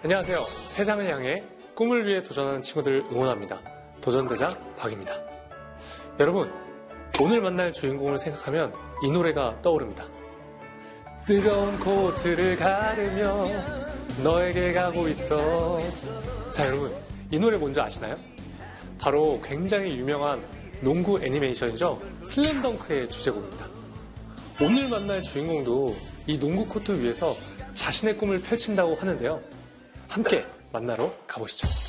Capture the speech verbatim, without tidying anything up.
안녕하세요. 세상을 향해 꿈을 위해 도전하는 친구들을 응원합니다. 도전대장 박입니다. 여러분, 오늘 만날 주인공을 생각하면 이 노래가 떠오릅니다. 뜨거운 코트를 가르며 너에게 가고 있어. 자, 여러분, 이 노래 뭔지 아시나요? 바로 굉장히 유명한 농구 애니메이션이죠. 슬램덩크의 주제곡입니다. 오늘 만날 주인공도 이 농구 코트 위에서 자신의 꿈을 펼친다고 하는데요. 함께 만나러 가보시죠.